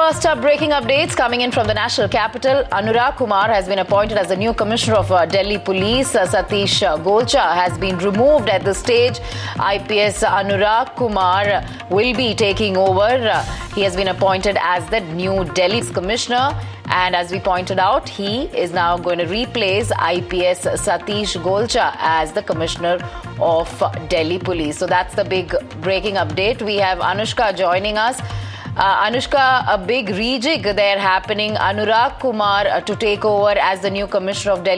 First up, breaking updates coming in from the national capital. Anurag Kumar has been appointed as the new commissioner of Delhi Police. Satish Golcha has been removed at this stage. IPS Anurag Kumar will be taking over. He has been appointed as the new Delhi commissioner. And as we pointed out, he is now going to replace IPS Satish Golcha as the commissioner of Delhi Police. So that's the big breaking update. We have Anushka joining us. Anushka, a big rejig there happening. Anurag Kumar to take over as the new commissioner of Delhi